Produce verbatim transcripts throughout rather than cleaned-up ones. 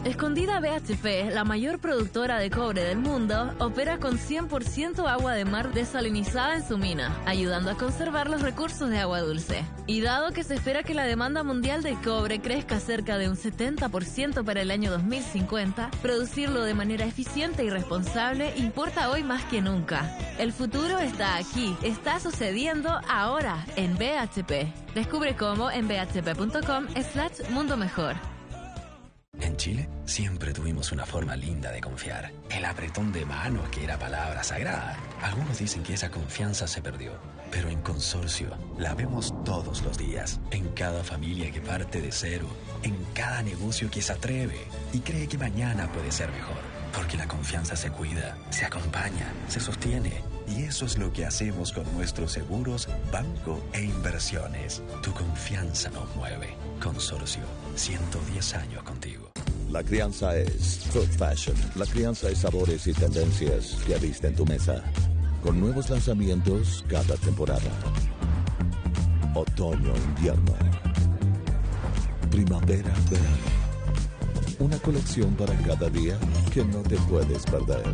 Escondida B H P, la mayor productora de cobre del mundo, opera con cien por ciento agua de mar desalinizada en su mina, ayudando a conservar los recursos de agua dulce. Y dado que se espera que la demanda mundial de cobre crezca cerca de un setenta por ciento para el año dos mil cincuenta, producirlo de manera eficiente y responsable importa hoy más que nunca. El futuro está aquí, está sucediendo ahora en B H P. Descubre cómo en bhp.com slash mundo mejor. En Chile siempre tuvimos una forma linda de confiar. El apretón de manos que era palabra sagrada. Algunos dicen que esa confianza se perdió, pero en Consorcio la vemos todos los días. En cada familia que parte de cero, en cada negocio que se atreve y cree que mañana puede ser mejor. Porque la confianza se cuida, se acompaña, se sostiene. Y eso es lo que hacemos con nuestros seguros, banco e inversiones. Tu confianza nos mueve. Consorcio, ciento diez años contigo. La crianza es Food Fashion. La crianza es sabores y tendencias que viste en tu mesa. Con nuevos lanzamientos cada temporada. Otoño, invierno. Primavera, verano. Una colección para cada día que no te puedes perder.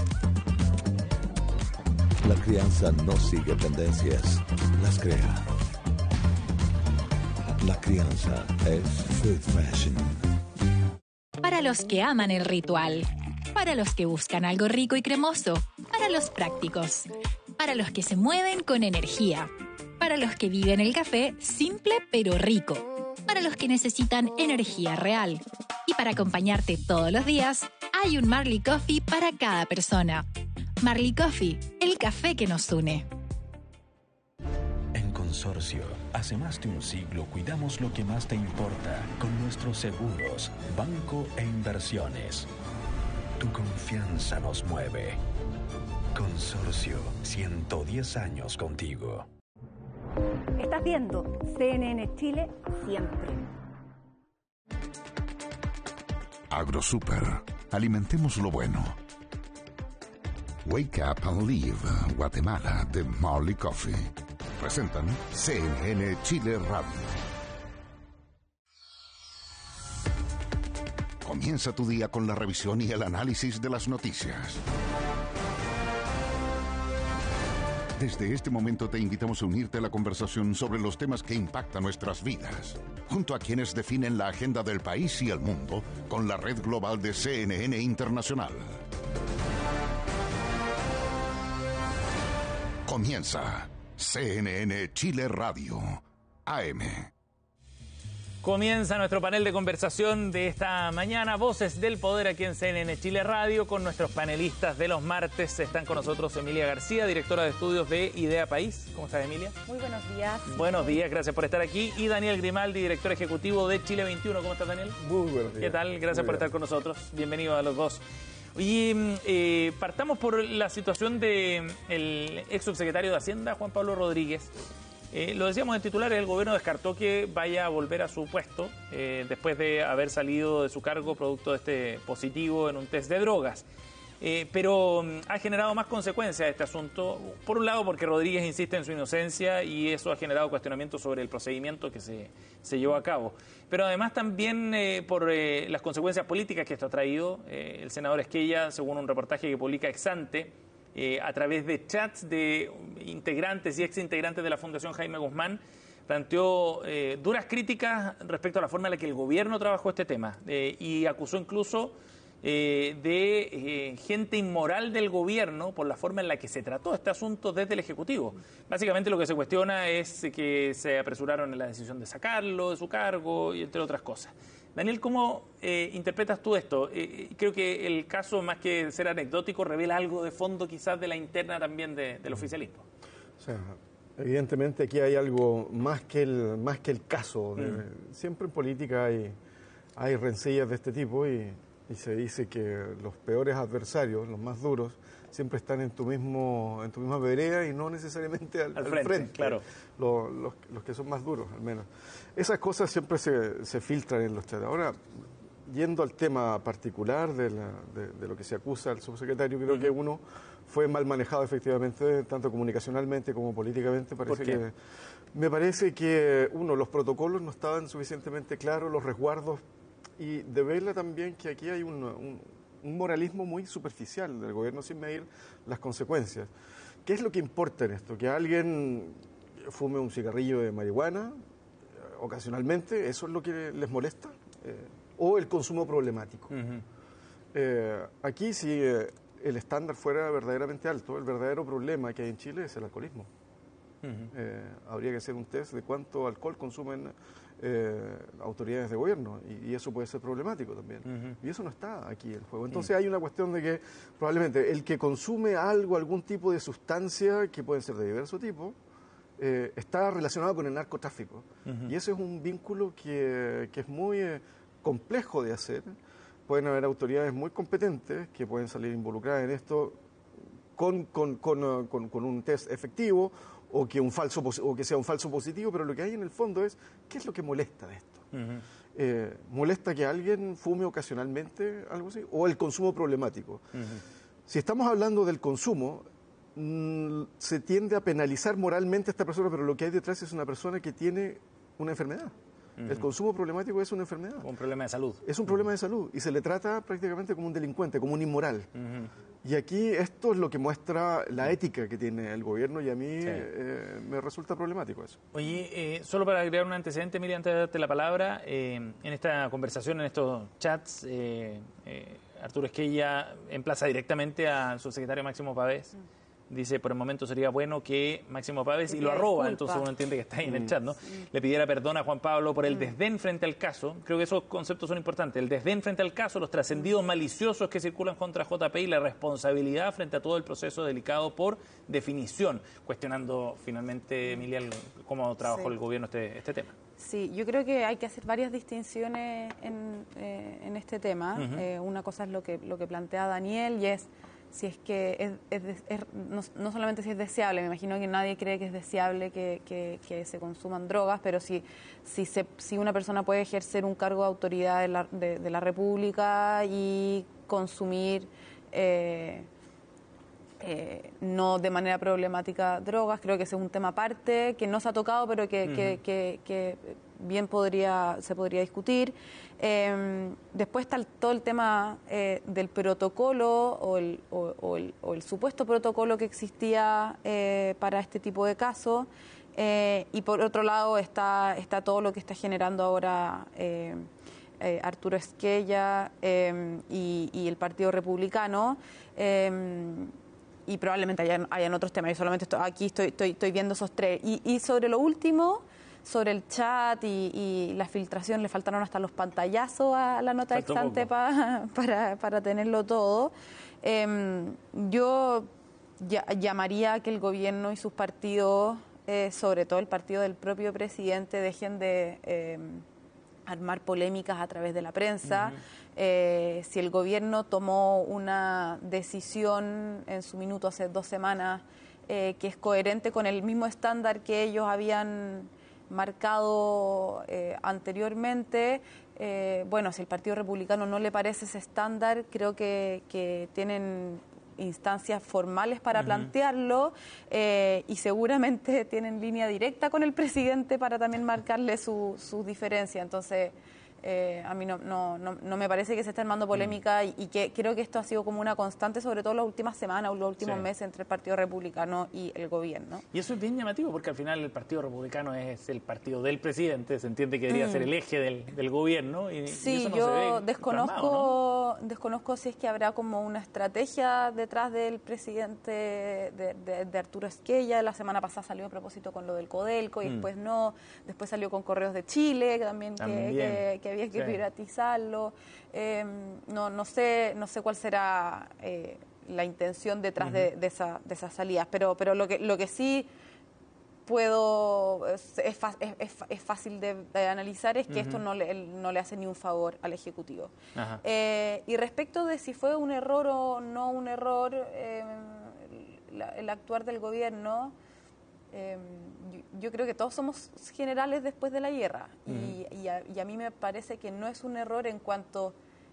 La crianza no sigue tendencias, las crea. La crianza es Food Fashion. Para los que aman el ritual, para los que buscan algo rico y cremoso, para los prácticos, para los que se mueven con energía, para los que viven el café simple pero rico, para los que necesitan energía real. Y para acompañarte todos los días, hay un Marley Coffee para cada persona. Marley Coffee, el café que nos une. En Consorcio, hace más de un siglo cuidamos lo que más te importa con nuestros seguros, banco e inversiones. Tu confianza nos mueve. Consorcio, ciento diez años contigo. Estás viendo C N N Chile siempre. AgroSuper. Alimentemos lo bueno. Wake Up and Live, Guatemala, de Marley Coffee. Presentan C N N Chile Radio. Comienza tu día con la revisión y el análisis de las noticias. Desde este momento te invitamos a unirte a la conversación sobre los temas que impactan nuestras vidas, junto a quienes definen la agenda del país y el mundo con la red global de C N N Internacional. Comienza C N N Chile Radio, A M. Comienza nuestro panel de conversación de esta mañana, Voces del Poder aquí en C N N Chile Radio, con nuestros panelistas de los martes. Están con nosotros Emilia García, directora de estudios de Idea País. ¿Cómo estás, Emilia? Muy buenos días. Buenos días, gracias por estar aquí. Y Daniel Grimaldi, director ejecutivo de Chile veintiuno. ¿Cómo estás, Daniel? Muy buenos días. ¿Qué tal? Gracias Muy por bien. estar con nosotros. Bienvenidos a los dos. Y eh, partamos por la situación del ex subsecretario de Hacienda, Juan Pablo Rodríguez. Eh, lo decíamos en titulares, el gobierno descartó que vaya a volver a su puesto eh, después de haber salido de su cargo producto de este positivo en un test de drogas. Eh, pero um, ha generado más consecuencias este asunto. Por un lado, porque Rodríguez insiste en su inocencia y eso ha generado cuestionamientos sobre el procedimiento que se, se llevó a cabo. Pero además también eh, por eh, las consecuencias políticas que esto ha traído. Eh, el senador Esquella, según un reportaje que publica Exante, eh, a través de chats de integrantes y exintegrantes de la Fundación Jaime Guzmán, planteó eh, duras críticas respecto a la forma en la que el gobierno trabajó este tema eh, y acusó incluso Eh, de eh, gente inmoral del gobierno por la forma en la que se trató este asunto desde el Ejecutivo. Básicamente lo que se cuestiona es que se apresuraron en la decisión de sacarlo de su cargo y entre otras cosas. Daniel, ¿cómo eh, interpretas tú esto? Eh, creo que el caso, más que ser anecdótico, revela algo de fondo quizás de la interna también de, del oficialismo. O sea, evidentemente aquí hay algo más que el, más que el caso. De, mm. Siempre en política hay, hay rencillas de este tipo y... Y se dice que los peores adversarios, los más duros, siempre están en tu mismo en tu misma vereda y no necesariamente al, al, al frente, frente. Claro. Los, los, los que son más duros, al menos. Esas cosas siempre se, se filtran en los chats. Ahora, yendo al tema particular de, la, de, de lo que se acusa al subsecretario, creo uh-huh. que uno fue mal manejado efectivamente, tanto comunicacionalmente como políticamente. Parece ¿Por qué? que, me parece que, uno, los protocolos no estaban suficientemente claros, los resguardos y de verla también que aquí hay un, un, un moralismo muy superficial del gobierno sin medir las consecuencias. ¿Qué es lo que importa en esto? Que alguien fume un cigarrillo de marihuana eh, ocasionalmente, ¿eso es lo que les molesta? Eh, ¿O el consumo problemático? Uh-huh. eh, aquí, si eh, el estándar fuera verdaderamente alto, el verdadero problema que hay en Chile es el alcoholismo. Uh-huh. eh, habría que hacer un test de cuánto alcohol consumen eh, autoridades de gobierno y, y eso puede ser problemático también. Uh-huh. Y eso no está aquí en juego. Entonces uh-huh. hay una cuestión de que probablemente el que consume algo, algún tipo de sustancia, que puede ser de diverso tipo, eh, está relacionado con el narcotráfico. Uh-huh. Y ese es un vínculo que, que es muy eh, complejo de hacer. Pueden haber autoridades muy competentes que pueden salir involucradas en esto con, con, con, con, con un test efectivo o que, un falso, o que sea un falso positivo, pero lo que hay en el fondo es ¿qué es lo que molesta de esto? Uh-huh. eh, ¿Molesta que alguien fume ocasionalmente algo así? ¿O el consumo problemático? Uh-huh. Si estamos hablando del consumo, mmm, se tiende a penalizar moralmente a esta persona, pero lo que hay detrás es una persona que tiene una enfermedad. Uh-huh. El consumo problemático es una enfermedad. Un problema de salud. Es un problema de salud y se le trata prácticamente como un delincuente, como un inmoral. Uh-huh. Y aquí esto es lo que muestra la ética que tiene el gobierno y a mí sí. eh, me resulta problemático eso. Oye, eh, solo para agregar un antecedente, Miriam, antes de darte la palabra, eh, en esta conversación, en estos chats, eh, eh, Arturo Esquella emplaza directamente al subsecretario Máximo Pavés. Uh-huh. Dice, por el momento sería bueno que Máximo Pavés, y lo arroba, disculpa. Entonces uno entiende que está ahí en el chat, ¿no? Sí. Le pidiera perdón a Juan Pablo por el mm. desdén frente al caso. Creo que esos conceptos son importantes. El desdén frente al caso, los trascendidos maliciosos que circulan contra J P y la responsabilidad frente a todo el proceso delicado por definición. Cuestionando finalmente, Emilia, cómo trabajó sí. el gobierno este, este tema. Sí, yo creo que hay que hacer varias distinciones en, eh, en este tema. Uh-huh. Eh, una cosa es lo que, lo que plantea Daniel y es si es que es, es, es, no, no solamente si es deseable, me imagino que nadie cree que es deseable que, que, que se consuman drogas, pero si, si, se, si una persona puede ejercer un cargo de autoridad de la, de, de la República y consumir eh, eh, no de manera problemática drogas, creo que ese es un tema aparte, que no se ha tocado, pero que, uh-huh. que, que, que bien podría se podría discutir. Eh, después está el, todo el tema eh, del protocolo o el, o, o, el, o el supuesto protocolo que existía eh, para este tipo de casos. Eh, y por otro lado está, está todo lo que está generando ahora eh, eh, Arturo Esquella eh, y, y el Partido Republicano. Eh, y probablemente hayan, hayan otros temas. Yo solamente estoy, aquí estoy, estoy, estoy viendo esos tres. Y, y sobre lo último, sobre el chat y, y la filtración, le faltaron hasta los pantallazos a la nota ex ante pa, para, para tenerlo todo. Eh, yo ya, llamaría a que el gobierno y sus partidos, eh, sobre todo el partido del propio presidente, dejen de eh, armar polémicas a través de la prensa. Uh-huh. Eh, si el gobierno tomó una decisión en su minuto hace dos semanas eh, que es coherente con el mismo estándar que ellos habían marcado eh, anteriormente, eh, bueno, si el Partido Republicano no le parece ese estándar, creo que, que tienen instancias formales para uh-huh. plantearlo eh, y seguramente tienen línea directa con el presidente para también marcarle su, su diferencia. Entonces, Eh, a mí no, no, no, no me parece que se esté armando polémica y, y que creo que esto ha sido como una constante, sobre todo las últimas semanas o los últimos sí. meses entre el Partido Republicano y el gobierno. Y eso es bien llamativo porque al final el Partido Republicano es el partido del presidente, se entiende que debería mm. ser el eje del, del gobierno. Y, sí, y eso no yo se ve desconozco, plasmado, ¿no? desconozco si es que habrá como una estrategia detrás del presidente de, de, de Arturo Esquella. La semana pasada salió a propósito con lo del Codelco y mm. después no, después salió con Correos de Chile que también, también. que, que había que sí. privatizarlo. Eh, no, no sé, no sé cuál será eh, la intención detrás uh-huh. de, de, esa, de esas salidas, pero, pero lo que lo que sí puedo es, es, es, es fácil de, de analizar es que uh-huh. esto no le, no le hace ni un favor al Ejecutivo. Uh-huh. Eh, y respecto de si fue un error o no un error eh, la, el actuar del gobierno, Eh, yo, yo creo que todos somos generales después de la guerra uh-huh. y, y, a, y a mí me parece que no es un error en cuanto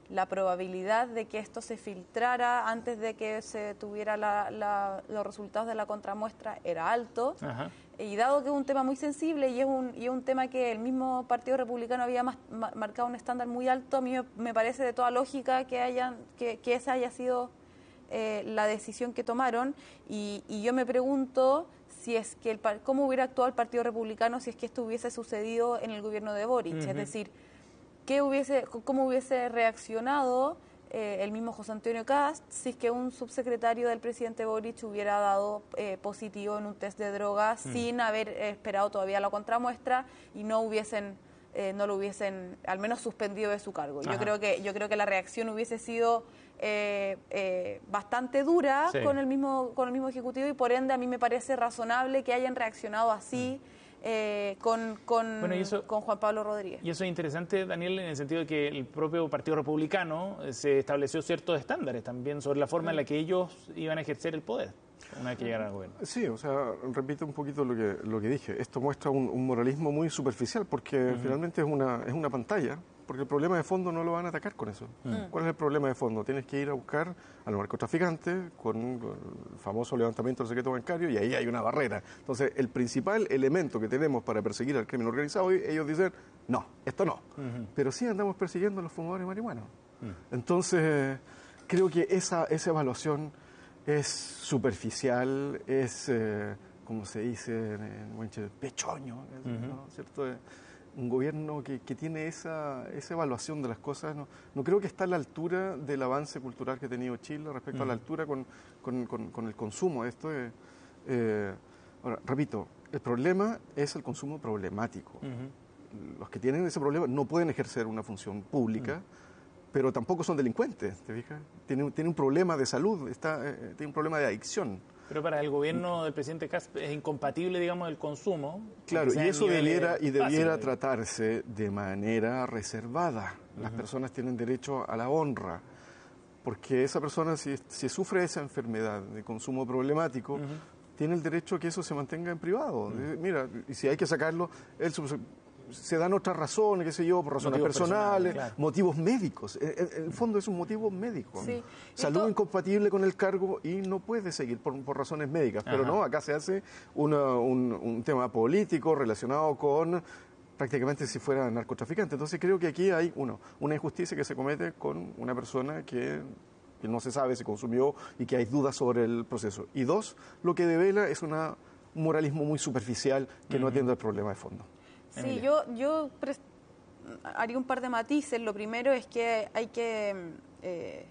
la probabilidad de que esto se filtrara antes de que se tuviera la, la, los resultados de la contramuestra era alto. Ajá. Y dado que es un tema muy sensible y es un, y es un tema que el mismo Partido Republicano había más, ma, marcado un estándar muy alto, a mí me, me parece de toda lógica que, hayan, que, que esa haya sido eh, la decisión que tomaron. Y, y yo me pregunto si es que el, cómo hubiera actuado el Partido Republicano si es que esto hubiese sucedido en el gobierno de Boric. Uh-huh. Es decir, ¿qué hubiese, cómo hubiese reaccionado eh, el mismo José Antonio Kast si es que un subsecretario del presidente Boric hubiera dado eh, positivo en un test de drogas uh-huh. sin haber esperado todavía la contramuestra y no hubiesen eh, no lo hubiesen al menos suspendido de su cargo? Ajá. Yo creo que yo creo que la reacción hubiese sido eh, eh, bastante dura sí. con el mismo con el mismo ejecutivo y por ende a mí me parece razonable que hayan reaccionado así. Uh-huh. Eh, con, con, bueno, eso, con Juan Pablo Rodríguez. Y eso es interesante, Daniel, en el sentido de que el propio Partido Republicano se estableció ciertos estándares también sobre la forma en la que ellos iban a ejercer el poder una vez que llegaran al gobierno. Sí, o sea, repito un poquito lo que lo que dije. Esto muestra un, un moralismo muy superficial porque uh-huh. finalmente es una, es una pantalla, porque el problema de fondo no lo van a atacar con eso. Uh-huh. ¿Cuál es el problema de fondo? Tienes que ir a buscar a los narcotraficantes con el famoso levantamiento del secreto bancario y ahí hay una barrera. Entonces, el principal elemento que tenemos para perseguir al crimen organizado, ellos dicen, no, esto no. Uh-huh. Pero sí andamos persiguiendo a los fumadores de marihuana. Uh-huh. Entonces, creo que esa, esa evaluación es superficial, es, eh, como se dice en el pechoño, uh-huh. ¿no? ¿Cierto? Un gobierno que, que tiene esa, esa evaluación de las cosas, no, no creo que está a la altura del avance cultural que ha tenido Chile respecto uh-huh. a la altura con, con, con, con el consumo. Esto es, eh, ahora, repito, el problema es el consumo problemático. Uh-huh. Los que tienen ese problema no pueden ejercer una función pública, uh-huh. pero tampoco son delincuentes, ¿te fijas? Tienen, tienen un problema de salud, está, eh, tienen un problema de adicción. Pero para el gobierno del presidente Kast es incompatible, digamos, el consumo. Claro, y eso debiera, y debiera fácil, tratarse de manera reservada. Las uh-huh. personas tienen derecho a la honra, porque esa persona, si, si sufre esa enfermedad de consumo problemático, uh-huh. tiene el derecho a que eso se mantenga en privado. Uh-huh. Mira, y si hay que sacarlo, él se dan otras razones, qué sé yo, por razones motivos personales, personales, claro. motivos médicos. En el fondo es un motivo médico. Sí. Salud Esto... incompatible con el cargo y no puede seguir por, por razones médicas. Pero Ajá. no, acá se hace una, un, un tema político relacionado con prácticamente si fuera narcotraficante. Entonces creo que aquí hay, uno, una injusticia que se comete con una persona que... que no se sabe si consumió y que hay dudas sobre el proceso. Y dos, lo que devela es una, un moralismo muy superficial que uh-huh. no atiende al problema de fondo. Sí, yo, yo pres- haría un par de matices. Lo primero es que hay que... Eh,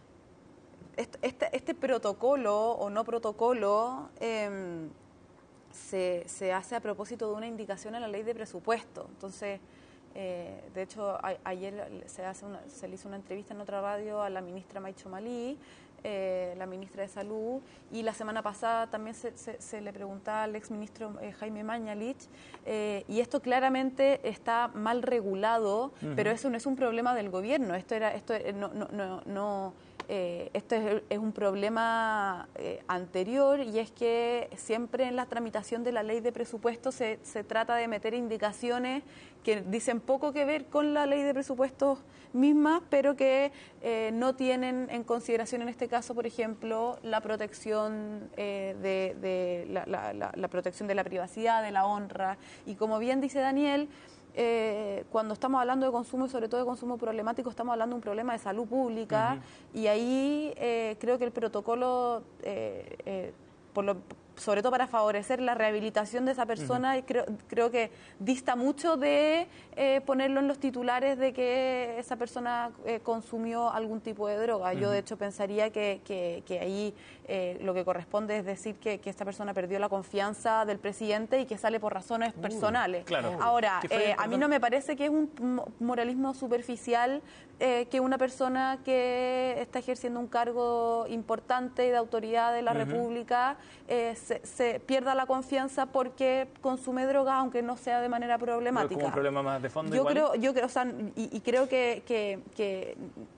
este, este, este protocolo o no protocolo eh, se, se hace a propósito de una indicación en la ley de presupuesto. Entonces, eh, de hecho, a, ayer se, hace una, se le hizo una entrevista en otra radio a la ministra Maicho Malí, Eh, la ministra de Salud, y la semana pasada también se, se, se le preguntaba al exministro eh, Jaime Mañalich, eh, y esto claramente está mal regulado, uh-huh. pero eso no es un problema del gobierno, esto era esto no no no, no eh, esto es, es un problema eh, anterior, y es que siempre en la tramitación de la ley de presupuesto se, se trata de meter indicaciones que dicen poco que ver con la ley de presupuestos mismas, pero que eh, no tienen en consideración en este caso, por ejemplo, la protección eh, de, de la, la, la, la protección de la privacidad, de la honra. Y como bien dice Daniel, eh, cuando estamos hablando de consumo y sobre todo de consumo problemático, estamos hablando de un problema de salud pública, uh-huh. y ahí eh, creo que el protocolo, eh, eh, por lo sobre todo para favorecer la rehabilitación de esa persona, uh-huh. y creo, creo que dista mucho de eh, ponerlo en los titulares de que esa persona eh, consumió algún tipo de droga. Uh-huh. Yo, de hecho, pensaría que, que, que ahí eh, lo que corresponde es decir que, que esta persona perdió la confianza del presidente y que sale por razones uh, personales. Claro. Ahora, eh, a mí no me parece que es un moralismo superficial eh, que una persona que está ejerciendo un cargo importante de autoridad de la uh-huh. República eh, Se, se pierda la confianza porque consume droga, aunque no sea de manera problemática. Pero como un problema más de fondo yo igual. creo, yo creo, o sea, y, y creo que, que, que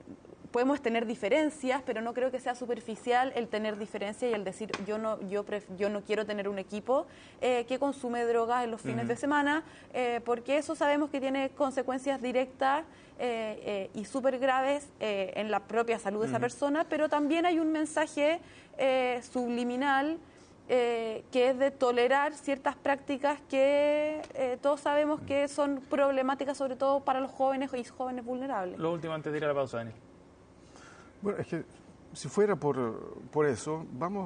podemos tener diferencias, pero no creo que sea superficial el tener diferencias y el decir yo no yo pref, yo no quiero tener un equipo eh, que consume drogas en los fines uh-huh. de semana, eh, porque eso sabemos que tiene consecuencias directas eh, eh, y súper graves eh, en la propia salud uh-huh. de esa persona, pero también hay un mensaje eh, subliminal eh, que es de tolerar ciertas prácticas que eh, todos sabemos que son problemáticas, sobre todo para los jóvenes y jóvenes vulnerables. Lo último antes de ir a la pausa, Daniel. Bueno, es que si fuera por, por eso, vamos